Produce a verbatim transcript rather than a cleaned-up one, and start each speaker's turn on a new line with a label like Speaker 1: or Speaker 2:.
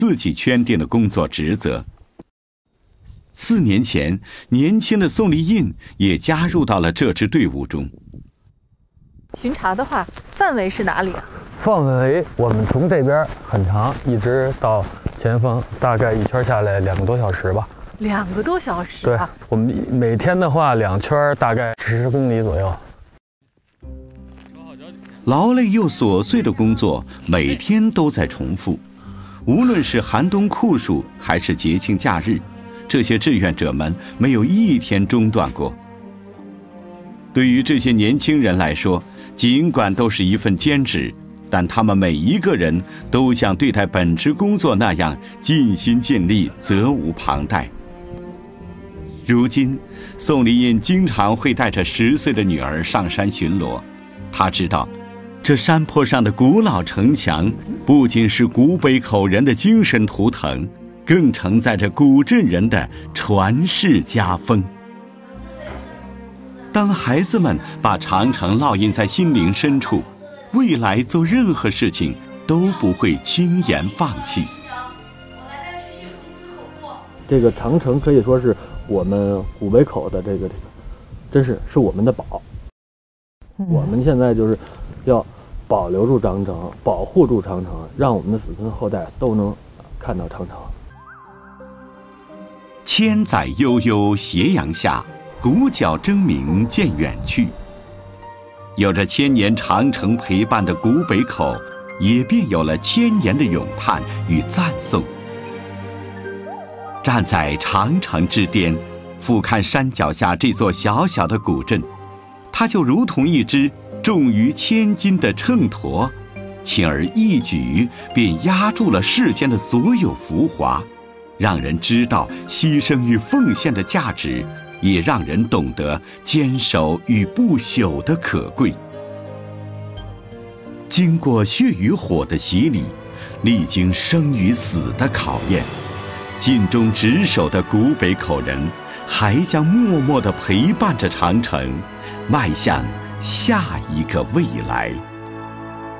Speaker 1: 自己圈定的工作职责。四年前，年轻的宋丽印也加入到了这支队伍中。
Speaker 2: 巡查的话，范围是哪里啊？
Speaker 3: 范围我们从这边很长，一直到前方，大概一圈下来两个多小时吧。
Speaker 2: 两个多小时、
Speaker 3: 啊？对，我们每天的话，两圈大概十公里左右。
Speaker 1: 劳累又琐碎的工作，每天都在重复。无论是寒冬酷暑，还是节庆假日，这些志愿者们没有一天中断过。对于这些年轻人来说，尽管都是一份兼职，但他们每一个人都像对待本职工作那样尽心尽力，责无旁贷。如今，宋丽印经常会带着十岁的女儿上山巡逻。她知道，这山坡上的古老城墙不仅是古北口人的精神图腾，更承载着古镇人的传世家风。当孩子们把长城烙印在心灵深处，未来做任何事情都不会轻言放弃。
Speaker 3: 这个长城可以说是我们古北口的这个，真是是我们的宝。嗯、我们现在就是要保留住长城，保护住长城，让我们的子孙后代都能看到长城。
Speaker 1: 千载悠悠斜阳下，鼓角争鸣渐远去。有着千年长城陪伴的古北口，也便有了千年的咏叹与赞颂。站在长城之巅，俯瞰山脚下这座小小的古镇，它就如同一只重于千斤的秤砣，轻而易举便压住了世间的所有浮华，让人知道牺牲与奉献的价值，也让人懂得坚守与不朽的可贵。经过血与火的洗礼，历经生与死的考验，尽忠职守的古北口人还将默默地陪伴着长城，迈向下一个未来。